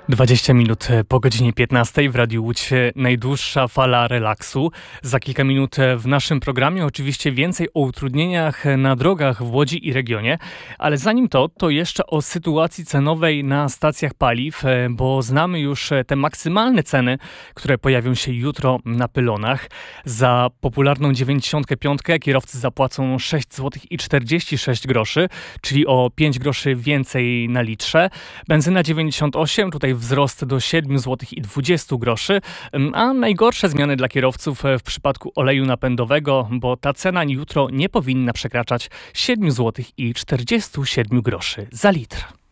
20 minut po godzinie 15 w Radiu Łódź najdłuższa fala relaksu. Za kilka minut w naszym programie oczywiście więcej o utrudnieniach na drogach w Łodzi i regionie, ale zanim to jeszcze o sytuacji cenowej na stacjach paliw, bo znamy już te maksymalne ceny, które pojawią się jutro na pylonach. Za popularną 95 kierowcy zapłacą 6 zł i 46 groszy, czyli o 5 groszy więcej na litrze. Benzyna 98, tutaj wzrost do 7 zł i 20 groszy, a najgorsze zmiany dla kierowców w przypadku oleju napędowego, bo ta cena jutro nie powinna przekraczać 7 zł i 47 groszy za litr.